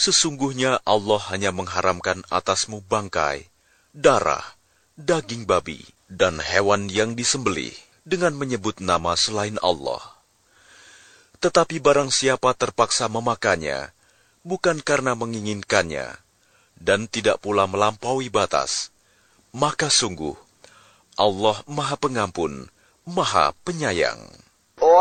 Sesungguhnya Allah hanya mengharamkan atasmu bangkai, darah, daging babi, dan hewan yang disembelih dengan menyebut nama selain Allah. Tetapi barang siapa terpaksa memakannya, bukan karena menginginkannya, dan tidak pula melampaui batas, maka sungguh Allah Maha Pengampun, Maha Penyayang.